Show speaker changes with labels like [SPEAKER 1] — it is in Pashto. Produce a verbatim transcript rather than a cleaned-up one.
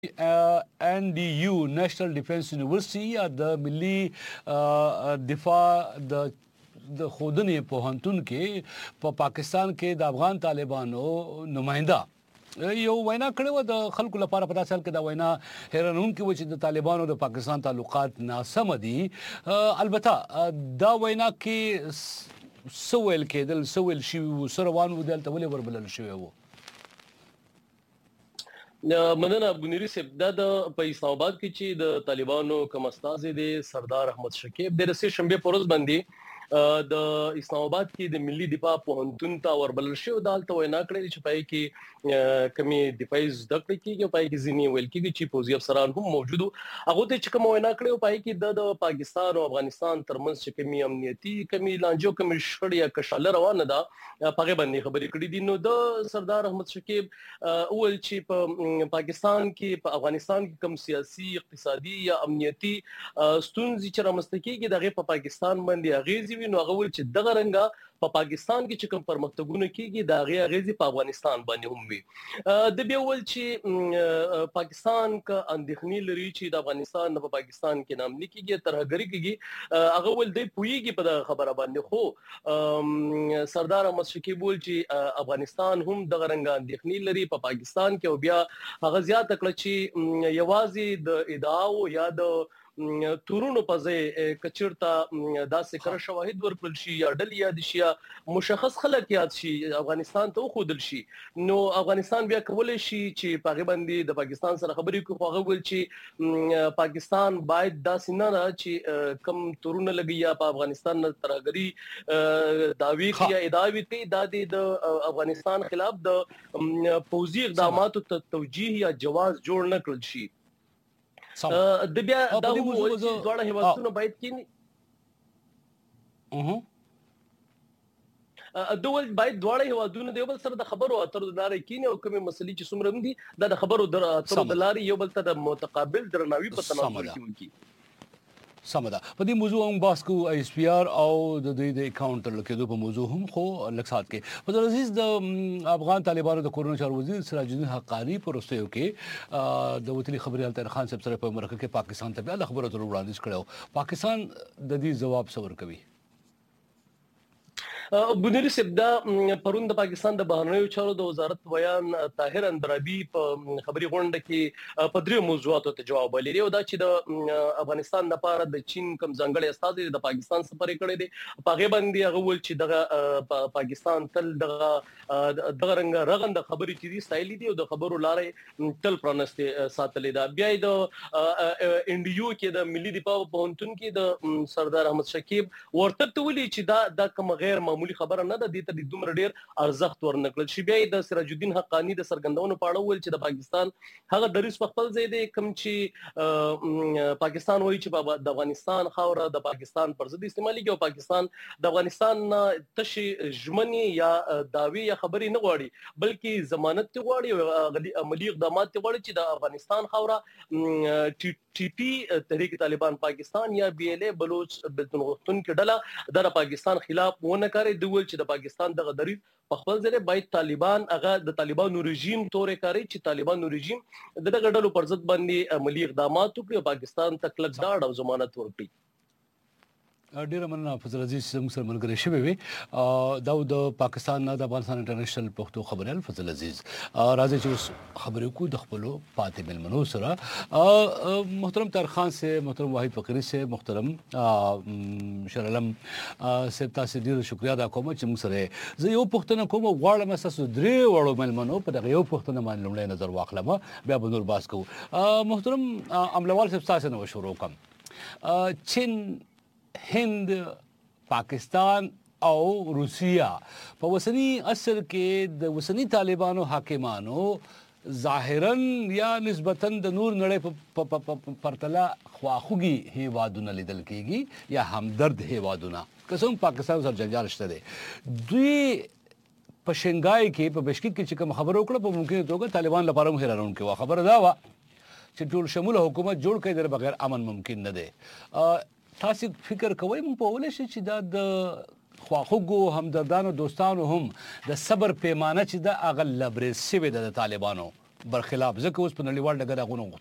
[SPEAKER 1] ان D you national defence university या د ملي دفاع د د خودنې پوهنتون کې په پا پاکستان کې د افغان طالبانو نماینده یو وینا کړې وه د خلکو لپاره په داسې حال کې دا وینا حیرانونکې وه چې د طالبانو د پاکستان تعلقات ناسمه دي. البته دا وینا کې څه ویل کېدل څه ویل شوي وو څه روان وو دلته ولې وربلل شوی وو؟
[SPEAKER 2] مننه بنيري صاحب دا د په اسلام آباد کې چې د طالبانو کوم استازي دي سردار احمد شکیب د رسې شنبه پروز باندې د اسلام آباد کې د ملي دفاع پوهنتون ته وربلل شو دالته وینا کړې چې پای کې کمی دفاعي زده کړې کېږي پای کې ځینې ویل کېږي چې پوځي افسران هم موجود هغه ته چې کوم وینا کړې پای کې د پاکستان او افغانستان ترمنځ چې کمی امنیتي کمی لانجو کمی شخړې یا کشاله روانه ده په باندې خبرې کړې دي. نو د سردار احمد شکیب اول چې په پاکستان کې په افغانستان کې کوم سیاسي اقتصادي یا امنیتي ستونزې چې رامنځته کېږي دغه په پاکستان باندې اغیزې وي نو هغه ول چې دغه رنګه په پاکستان کې چې کوم پرمختګونه کېږي دا غي اغیزې په افغانستان باندې هم وي. د بیا ول چې پاکستان کا اندېښنې لري چې د افغانستان په پاکستان کې نام لیکيږي ترهګری کېږي هغه ول د پویږي په خبره باندې خو سردار احمد شکیب ول چې افغانستان هم دغه رنګ اندېښنې لري په پاکستان کې او بیا هغه زیات کړ چې یوازې د ادعاو یا د تورونو په ځای کچرتا داسې کړه شواهد ورکړل شي یا ډل یاد شي مشخص خلک یاد شي افغانستان ته خودل شي نو افغانستان بیا کولای شي چې په باندې د پاکستان سره خبرې کوي خو هغه ول چې پاکستان باید داسې نه چې کم تورونه لګي یا په افغانستان ترهګری داوی یا ادعاوی ته د افغانستان خلاف د پوځي اقداماتو ته توجیه یا جواز جوړ نه کړل شي. د بیا دا وایي چې دواړه هیوادونه باید کینی اها دوه باید دواړه هیوادونه د یو بل سره د خبرو اترو د لارې کینی او کومې مسلې چې څومره هم دي دا د خبرو اترو د لارې یو بل ته د متقابل درناوي په تناسب کې وکړي.
[SPEAKER 1] سمه ده په دې موضوع هم بحث کوو ایس پی آر او د دوی د اکاونټ تر کېدو په موضوع هم خو لږ ساعت کې فضل عزیز د افغان طالبانو د کورونو چارو وزیر سراج الدین حقانی په وروستیو کې د وتلي خبري الطاهر خان صاحب سره په مرکه کې پاکستان ته بیا خبرو تر وړاندیز کړو پاکستان د دې جواب څور کوي؟
[SPEAKER 2] بنيري صاحب دا پرون د پاکستان د بهرنیو چارو د وزارت بیان طاهر اندرابي په خبري غونډه کې په درې موضوعاتو ته جواب ورکړی او دا چې د افغانستان لپاره د چین کوم ځانګړي استاد د پاکستان سفر کړی دی په هغه باندې هغه ول چې دغه پاکستان تل دغه دغه رنګ رغند خبري چې دي سایلی دي او د خبرو لارې تل پرانسته ساتلې ده. بیا د انډیو کې د ملي دفاع پوهنتون کې د سردار احمد شکیب ورته ویلي چې دا د کوم غیر معمولی خبره نه ده د دې دومره ډیر ارزښت ورنکړل شي. بیا د سراج الدین حقانی د سرګندونو پاړه ول چې د پاکستان هغه دریس په خپل ځای دی کوم چې پاکستان وایي چې د افغانستان خاوره د پاکستان پر ضد استعمالي او پاکستان د افغانستان تشي ژمنې یا داوی یا خبرې نه غواړي بلکې ضمانت ته غواړي او عملی اقدامات ته غواړي چې د افغانستان خاوره ټي پی تحریک طالبان پاکستان یا بی ال ای بلوچ بلتنغتون کې ډله د پاکستان خلاف ونه کوي دوی چې د پاکستان دغه دریز په خپل ځای باید طالبان هغه د طالبانو رژیم تورې کوي چې طالبانو رژیم دغه ډلو پر ضد باندې عملی اقدامات وکړي او پاکستان ته کلک ډاډ او ضمانت ورکړي.
[SPEAKER 1] ډیره مننه فضل عزیز چې سره ملګری شوی وي دا د پاکستان د افغانستان انټرنیشنل پښتو خبريال فضل عزیز راځي چې خبرې کو د خپل پاتې ملمنو سره محترم طاهر خان سے محترم واحد فقیری سے محترم شرعلم سے تاسو ډیر شکریا ادا کوم چې موږ سره زه یو پښتنه کوم غواړم تاسو درې وړو ملمنو په دغه یو پښتنه باندې لومړی نظر واخلم بیا به نور باس کوو. محترم املوال صاحب تاسو نو شروع کوم چین هند پاکستان او روسیا په وسنی اصل کې د وسنی طالبانو حاکمانو ظاهرا یا نسبتا د نور نړۍ په پرتله خواخوږي هیوادونه لیدل کېږي یا همدرد هیوادونه قسم پاکستان سره جنجال شته دی دوی په شنګای کې په بشکیک کې چې کوم خبر وکړه په ممکنه توګه طالبان لپاره هم حیرانونکې وه خبره دا وه چې ټول شموله حکومت جوړ کړي در بغیر امن ممکن نه دی. تاسو فکر کوئ مونږ په ولې شي چې دا د خواخوږو همدردانو دوستانو هم د صبر پیمانه چې د اغل لبرې سوي د طالبانو برخلاف ځکه اوس په نړیوال ډګر هغه